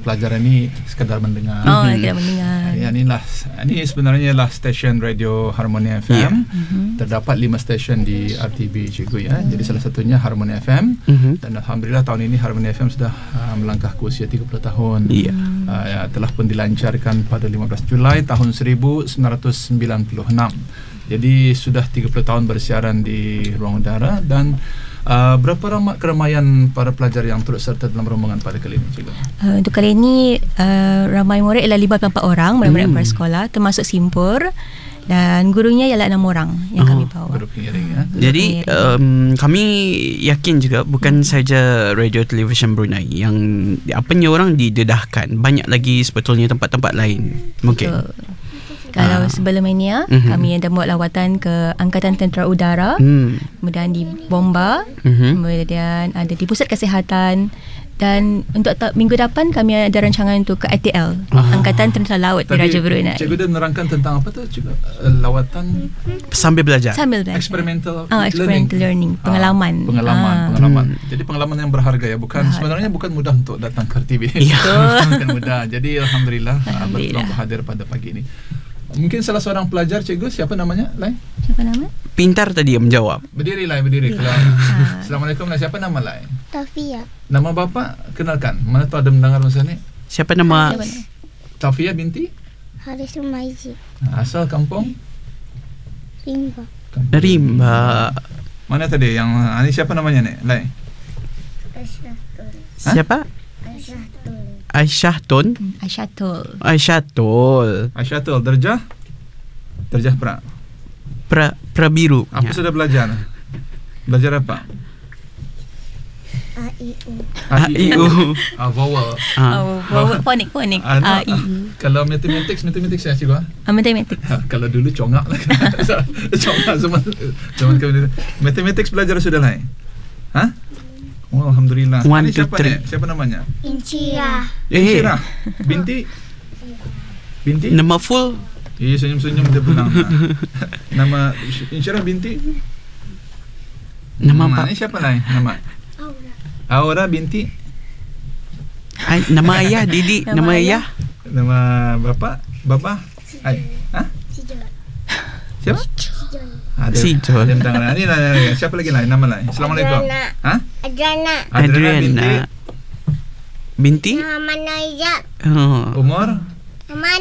pelajar ini sekadar mendengar. Sekadar mendengar. Ya, ini sebenarnya lah stesen radio Harmoni FM. Terdapat 5 stesen di RTB cikgu ya. Jadi salah satunya Harmoni FM. Dan alhamdulillah tahun ini Harmoni FM sudah melangkah ke usia 30 tahun. Telah pun dilancarkan pada 15 Julai tahun 1996. Jadi sudah 30 tahun bersiaran di ruang udara. Dan berapa keramaian para pelajar yang turut serta dalam rombongan pada kali ini cikgu? Untuk kali ini ramai murid ialah 54 orang, murid-murid prasekolah termasuk simpur, dan gurunya ialah 6 orang yang kami bawa. Guru pengiring ya. Jadi kami yakin juga bukan saja radio television Brunei yang apanya orang didedahkan, banyak lagi sebetulnya tempat-tempat lain mungkin. Betul. Kalau sebelum ini kami ada buat lawatan ke Angkatan Tentera Udara, kemudian di Bomba, kemudian ada di Pusat Kesihatan, dan untuk minggu depan kami ada rancangan untuk ke ATL, Angkatan Tentera Laut di Raja Brunei. Cikgu dah menerangkan tentang apa tu cikgu? Lawatan sambil belajar. Experimental learning. Pengalaman. Jadi pengalaman yang berharga ya. Sebenarnya bukan mudah untuk datang ke RTB. Bukan mudah. Jadi alhamdulillah berpeluang hadir pada pagi ini. Mungkin salah seorang pelajar cikgu, siapa namanya? Siapa nama? Pintar tadi yang menjawab. Berdiri. Assalamualaikum. Siapa nama Lai? Tafia. Nama bapa kenalkan. Mana tahu ada mendengar masa ni? Siapa nama? Tafia binti Haris Umaizi. Asal kampung? Rimba. Mana tadi yang ini siapa namanya ni? Lai? Siapa? Aisyahtul. Darjah pra biru. Apa sudah belajar? Belajar apa? A-I-U. Vowel. Fonik. Kalau matematik saya cikgu. Matematik. Kalau dulu congak lah. Congak zaman kami. Matematik belajar sudah lah. Oh, alhamdulillah. Siapa namanya? Insyirah. Binti? Nama full? Senyum-senyum dia bilang. Nama Insyirah binti? Nama apa? Siapa lain? Nama Aura binti? Nama ayah Didi. Nama ayah? Nama bapa? Siapa? Sijol. Siapa lagi lain? Nama lain. Assalamualaikum. Adriana. Binti? Muhammad Naizat. Umur? Nombor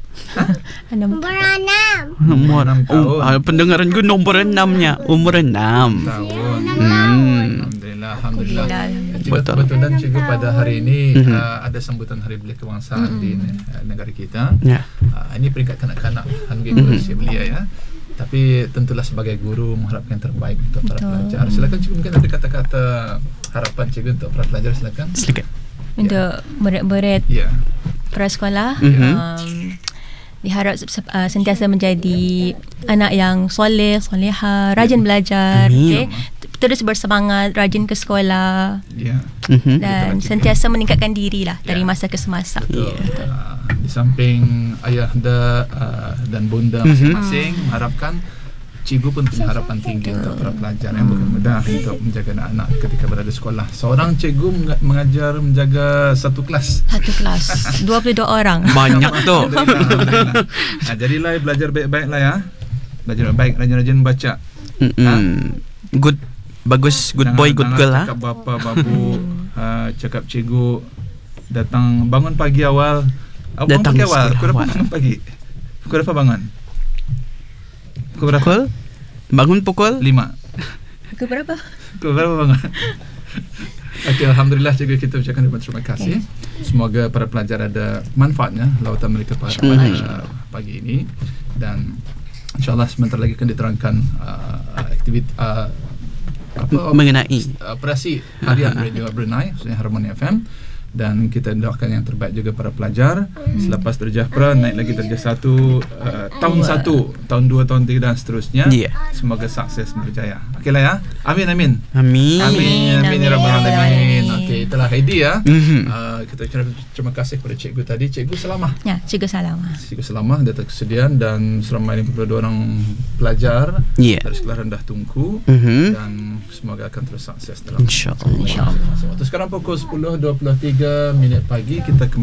6. Umur 6 tahun. Pendengaran gue nombor 6-nya. Umur 6 tahun. Alhamdulillah. Kebetulan cikgu pada hari ini ada sambutan Hari Belia Kebangsaan di negara kita. Ini peringkat kanak-kanak usia belia ya. Tapi tentulah sebagai guru mengharapkan yang terbaik untuk para pelajar. Silakan cikgu, mungkin ada kata-kata harapan cikgu untuk para pelajar. Silakan. Untuk murid-murid prasekolah, diharap sentiasa menjadi anak yang soleh, soleha, rajin belajar, terus bersemangat, rajin ke sekolah, dan sentiasa meningkatkan diri lah dari masa ke semasa. Di samping ayah dan bunda masing-masing mengharapkan, cikgu pun punya harapan tinggi untuk para pelajar yang bukan mudah untuk menjaga anak-anak ketika berada di sekolah. Seorang cikgu menjaga satu kelas 22 orang. Banyak tu. Jadilah belajar baik-baik lah ya. Belajar baik, rajin-rajin baca. Good, bagus, good boy, good girl lah. Cakap bapa, babu, cakap cikgu, bangun pagi awal. Datang pagi awal. Pukul berapa bangun pagi? Pukul berapa bangun? Bangun pukul 5. Pukul berapa bangun? Okey, alhamdulillah cikgu, kita ucapkan terima kasih. Semoga para pelajar ada manfaatnya lawatan mereka pada pagi ini, dan insyaallah sebentar lagi akan diterangkan aktiviti mengenai operasi harian Radio Brunei, maksudnya Harmoni FM. Dan kita doakan yang terbaik juga para pelajar. Selepas darjah pra naik lagi darjah 1, tahun 1, tahun 2, tahun 3 dan seterusnya. Semoga sukses berjaya. Okeylah ya. Amin ya rabbal alamin. Okey, itulah idea. Kita ucapkan terima kasih kepada cikgu tadi. Cikgu Salamah. Ya, Cikgu Salamah datang kesediaan, dan selama 52 orang pelajar dari sekolah rendah Tunku, dan semoga akan terus sukses dalam insyaallah. Sekarang pukul 10.23 pagi, kita